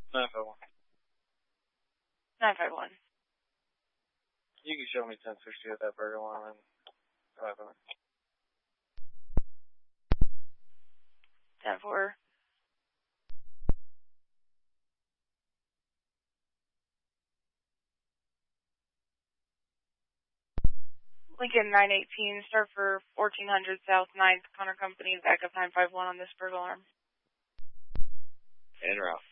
951. 951. You can show me 1060 at that burger alarm and 500. 10-4. Lincoln 918, start for 1400 South 9th, Connor Company, backup 951 on this burglar alarm. En route.